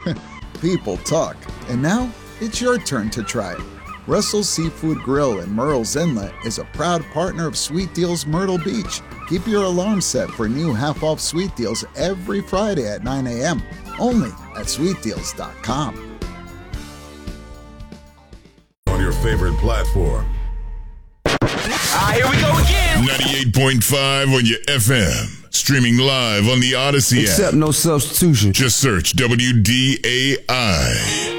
People talk, and now it's your turn to try it. Russell's Seafood Grill in Murrells Inlet is a proud partner of Sweet Deals Myrtle Beach. Keep your alarm set for new half-off sweet deals every Friday at 9 a.m. only at sweetdeals.com. On your favorite platform. Here we go again. 98.5 on your FM. Streaming live on the Odyssey app. Accept no substitution. Just search WDAI.